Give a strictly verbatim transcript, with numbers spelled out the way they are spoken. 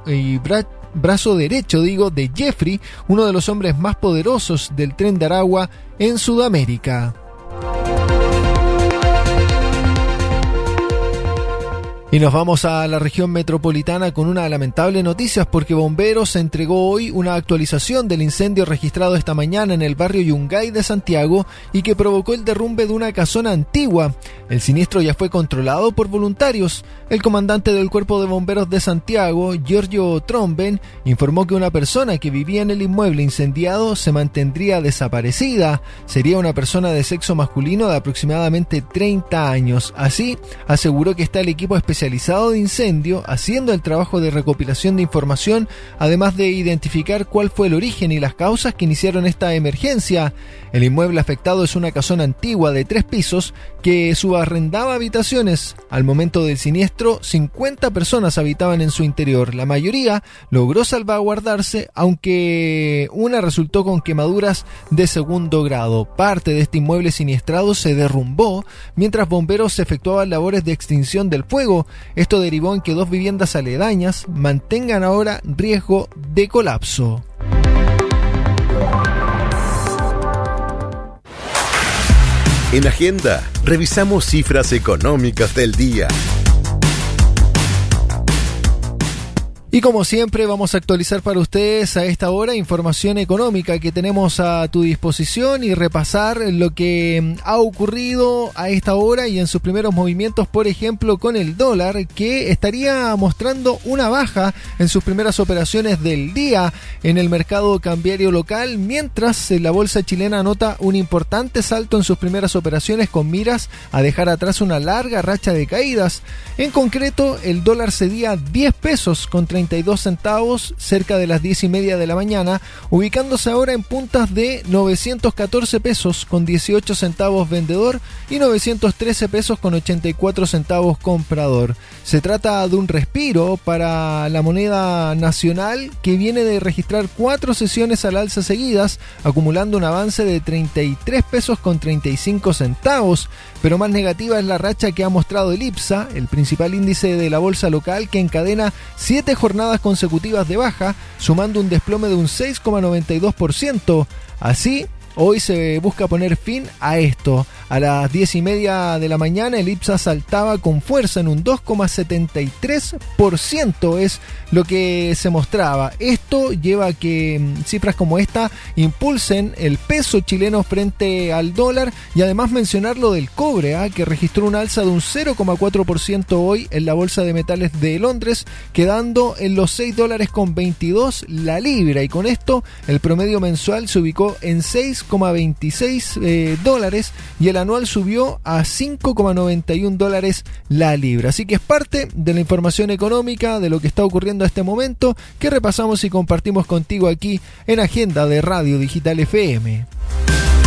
y bra- brazo derecho, digo, de Jeffrey, uno de los hombres más poderosos del Tren de Aragua en Sudamérica. Y nos vamos a la región metropolitana con una lamentable noticia, porque Bomberos entregó hoy una actualización del incendio registrado esta mañana en el barrio Yungay de Santiago y que provocó el derrumbe de una casona antigua. El siniestro ya fue controlado por voluntarios. El comandante del Cuerpo de Bomberos de Santiago, Giorgio Tromben, informó que una persona que vivía en el inmueble incendiado se mantendría desaparecida. Sería una persona de sexo masculino de aproximadamente treinta años. Así, aseguró que está el equipo especializado de incendio haciendo el trabajo de recopilación de información, además de identificar cuál fue el origen y las causas que iniciaron esta emergencia. El inmueble afectado es una casona antigua de tres pisos que subarrendaba habitaciones. Al momento del siniestro, cincuenta personas habitaban en su interior. La mayoría logró salvaguardarse, aunque una resultó con quemaduras de segundo grado. Parte de este inmueble siniestrado se derrumbó mientras bomberos efectuaban labores de extinción del fuego. Esto derivó en que dos viviendas aledañas mantengan ahora riesgo de colapso. En Agenda, revisamos cifras económicas del día. Y como siempre vamos a actualizar para ustedes a esta hora información económica que tenemos a tu disposición y repasar lo que ha ocurrido a esta hora y en sus primeros movimientos, por ejemplo con el dólar, que estaría mostrando una baja en sus primeras operaciones del día en el mercado cambiario local, mientras la bolsa chilena anota un importante salto en sus primeras operaciones con miras a dejar atrás una larga racha de caídas. En concreto, el dólar cedía diez pesos con treinta y dos centavos cerca de las diez y media de la mañana, ubicándose ahora en puntas de novecientos catorce pesos con dieciocho centavos vendedor y novecientos trece pesos con ochenta y cuatro centavos comprador. Se trata de un respiro para la moneda nacional, que viene de registrar cuatro sesiones al alza seguidas, acumulando un avance de treinta y tres pesos con treinta y cinco centavos, pero más negativa es la racha que ha mostrado el IPSA, el principal índice de la bolsa local, que encadena siete jornadas consecutivas de baja, sumando un desplome de un seis coma noventa y dos por ciento. Así, hoy se busca poner fin a esto. A las diez y media de la mañana el IPSA saltaba con fuerza en un dos coma setenta y tres por ciento, es lo que se mostraba. Esto lleva a que cifras como esta impulsen el peso chileno frente al dólar, y además mencionar lo del cobre, ¿eh? que registró un alza de un cero coma cuatro por ciento hoy en la Bolsa de Metales de Londres, quedando en los seis dólares con veintidós la libra, y con esto el promedio mensual se ubicó en seis coma veintiséis eh, dólares y el anual subió a cinco coma noventa y uno dólares la libra. Así que es parte de la información económica de lo que está ocurriendo a este momento, que repasamos y compartimos contigo aquí en Agenda de Radio Digital F M.